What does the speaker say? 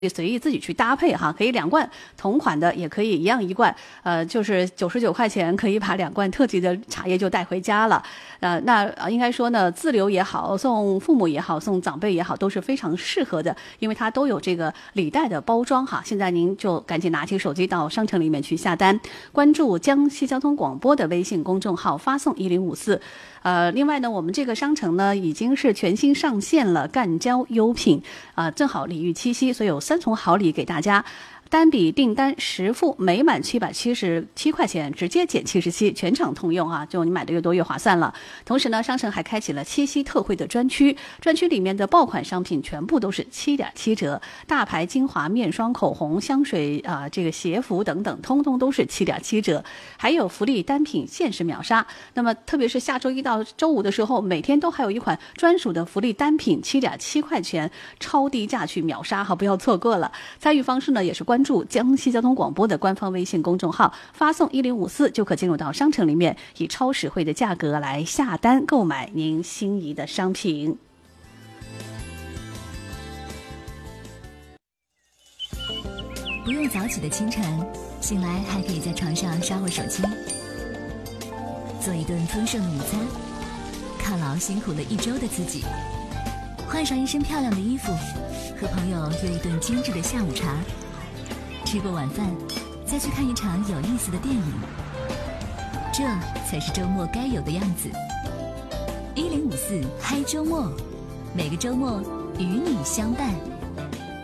随意自己去搭配哈，可以2罐同款的，也可以一样1罐，就是99块钱可以把2罐特级的茶叶就带回家了。那应该说呢，自留也好，送父母也好，送长辈也好，都是非常适合的，因为它都有这个礼袋的包装哈。现在您就赶紧拿起手机到商城里面去下单，关注江西交通广播的微信公众号，发送1054。另外呢，我们这个商城呢已经是全新上线了赣胶优品，正好礼遇七夕，所以有3重好礼给大家。单笔订单10付，每满777块钱直接减77，全场通用啊！就你买的越多越划算了。同时呢，商城还开启了七夕特惠的专区，专区里面的爆款商品全部都是7.7折，大牌精华、面霜、口红、香水这个鞋服等等，通通都是7.7折。还有福利单品限时秒杀。那么特别是下周1到周5的时候，每天都还有一款专属的福利单品7.7块钱超低价去秒杀，好，不要错过了。参与方式呢也是关注江西交通广播的官方微信公众号，发送1054就可进入到商城里面，以超实惠的价格来下单购买您心仪的商品。 不用早起的清晨，醒来还可以在床上刷会手机，做一顿丰盛的午餐，犒劳辛苦了1周的自己，换上一身漂亮的衣服，和朋友约一顿精致的下午茶，吃过晚饭再去看一场有意思的电影，这才是周末该有的样子。1054嗨周末，每个周末与你相伴。